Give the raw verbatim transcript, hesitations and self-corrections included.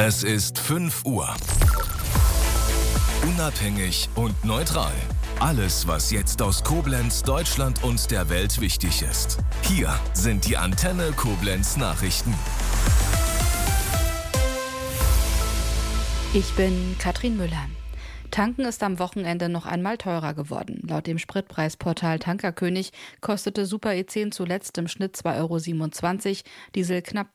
Es ist fünf Uhr. Unabhängig und neutral. Alles, was jetzt aus Koblenz, Deutschland und der Welt wichtig ist. Hier sind die Antenne Koblenz Nachrichten. Ich bin Katrin Müller. Tanken ist am Wochenende noch einmal teurer geworden. Laut dem Spritpreisportal Tankerkönig kostete Super E zehn zuletzt im Schnitt zwei Euro siebenundzwanzig, Diesel knapp